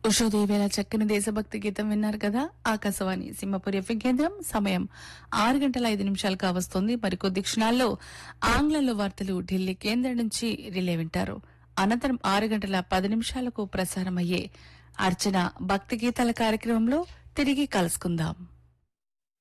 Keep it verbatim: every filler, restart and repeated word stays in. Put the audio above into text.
ఉషోదేవేళ చక్కని దేశభక్తి గీతం విన్నారు కదా. ఆకాశవాణి సింహపురి ఎఫ్ఎం కేంద్రం. సమయం ఆరు గంటల ఐదు నిమిషాలు కావస్తుంది. మరికొద్ది క్షణాల్లో ఆంగ్లంలో వార్తలు ఢిల్లీ కేంద్రం నుంచి రిలే వింటారు. అనంతరం ఆరు గంటల పది నిమిషాలకు ప్రసారమయ్యే అర్చన భక్తి గీతాల కార్యక్రమంలో తిరిగి కలుసుకుందాం.